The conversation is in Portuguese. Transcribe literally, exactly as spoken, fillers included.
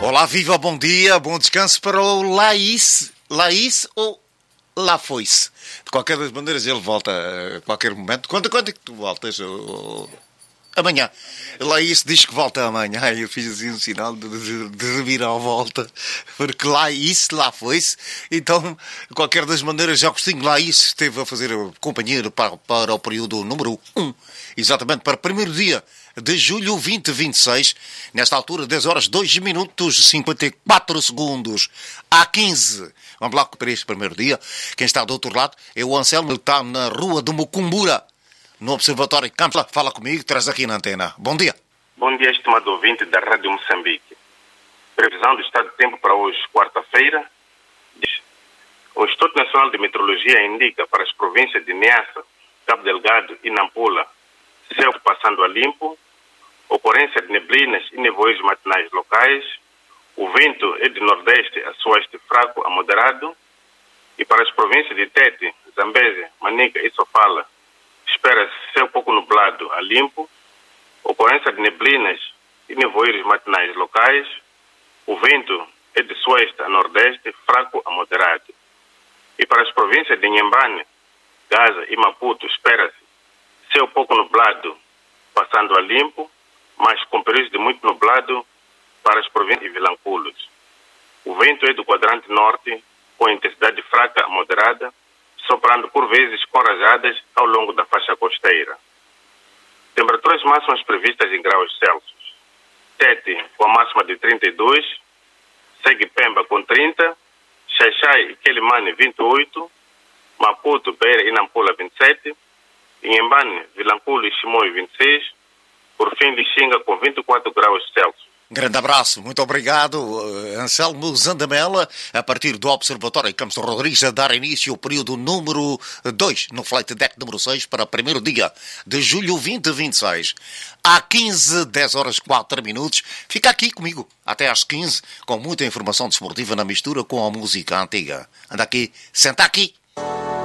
Olá, viva, bom dia, bom descanso para o Laís. Laís ou lá foi-se? De qualquer das maneiras, ele volta a qualquer momento. Quando, quando é que tu voltas? Oh, amanhã. Laís diz que volta amanhã. Eu fiz assim um sinal de, de, de reviravolta, porque Laís lá foi-se. Então, de qualquer das maneiras, Agostinho Laís esteve a fazer companhia para, para o período número um. Exatamente, para o primeiro dia de julho vinte vinte e seis, nesta altura, dez horas, dois minutos, cinquenta e quatro segundos, há quinze. Vamos lá para este primeiro dia. Quem está do outro lado é o Anselmo, ele está na rua de Mucumbura, no Observatório de Campos. Fala comigo, traz aqui na antena. Bom dia. Bom dia, estimado ouvinte da Rádio Moçambique. Previsão do estado de tempo para hoje, quarta-feira. O Instituto Nacional de Meteorologia indica para as províncias de Niassa, Cabo Delgado e Nampula, céu passando a limpo, ocorrência de neblinas e nevoeiros matinais locais, o vento é de nordeste a sueste fraco a moderado, e para as províncias de Tete, Zambésia, Manica e Sofala, espera-se céu pouco nublado a limpo, ocorrência de neblinas e nevoeiros matinais locais, o vento é de sueste a nordeste fraco a moderado. E para as províncias de Inhambane, Gaza e Maputo, espera-se céu pouco nublado passando a limpo, mas com períodos de muito nublado para as províncias de Vilanculos. O vento é do quadrante norte, com intensidade fraca a moderada, soprando por vezes com rajadas ao longo da faixa costeira. Temperaturas máximas previstas em graus Celsius. Tete com a máxima de trinta e dois, segue Pemba com trinta, Xaixai e Quelimane vinte e oito, Maputo, Beira e Nampula vinte e sete, Inhambane, Vilanculo e Chimoio vinte e seis, por fim Lixinga com vinte e quatro graus Celsius. Grande abraço, muito obrigado, Anselmo Zandamela, a partir do Observatório Campos de Rodrigues, a dar início ao período número dois, no Flight Deck número seis, para o primeiro dia de julho vinte vinte e seis. Há quinze, dez horas, quatro minutos. Fica aqui comigo, até às quinze, com muita informação desportiva na mistura com a música antiga. Anda aqui, senta aqui.